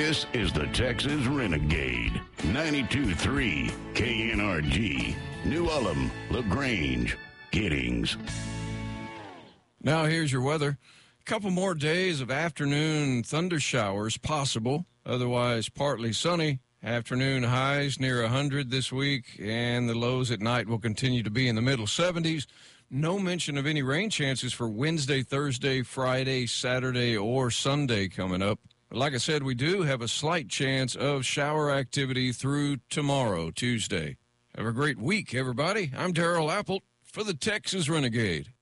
This is the Texas Renegade. 92.3 KNRG. New Ulm, LaGrange, Giddings. Now here's your weather. A couple more days of afternoon thunder showers possible. Otherwise, partly sunny. Afternoon highs near 100 this week, and the lows at night will continue to be in the middle 70s. No mention of any rain chances for Wednesday, Thursday, Friday, Saturday, or Sunday coming up. But like I said, we do have a slight chance of shower activity through tomorrow, Tuesday. Have a great week, everybody. I'm Darrell Apple for the Texas Renegade.